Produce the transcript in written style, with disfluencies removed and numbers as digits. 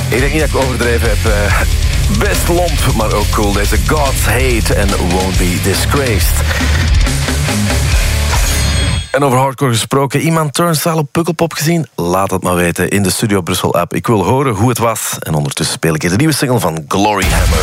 Ik denk niet dat ik overdreven heb. Best lomp, maar ook cool. Deze God's Hate en Won't Be Disgraced. En over hardcore gesproken, iemand Turnstile op Pukkelpop gezien? Laat het maar weten in de Studio Brussel app. Ik wil horen hoe het was. En ondertussen speel ik hier de nieuwe single van Glory Hammer.